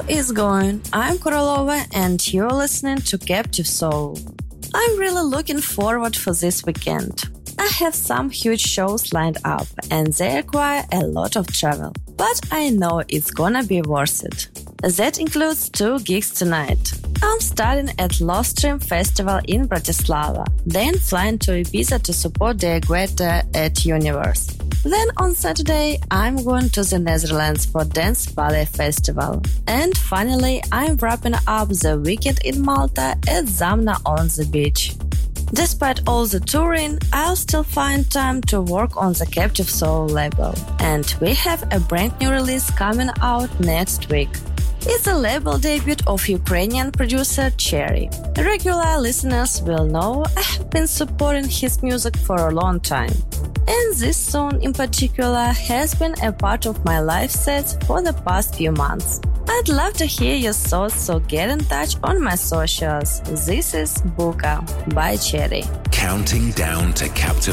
is going? I'm Korolova and you're listening to Captive Soul. I'm really looking forward for this weekend. I have some huge shows lined up and they require a lot of travel. But I know it's gonna be worth it. That includes 2 gigs tonight. I'm starting at Lost Stream Festival in Bratislava, then flying to Ibiza to support Diego Guetta at Universe. Then on Saturday, I'm going to the Netherlands for Dance Ballet Festival. And finally, I'm wrapping up the weekend in Malta at Zamna on the beach. Despite all the touring, I'll still find time to work on the Captive Soul label. And we have a brand new release coming out next week. It's a label debut of Ukrainian producer Cherry. Regular listeners will know I have been supporting his music for a long time. And this song in particular has been a part of my life set for the past few months. I'd love to hear your thoughts, so get in touch on my socials. This is Buka by Cherry. Counting down to Captive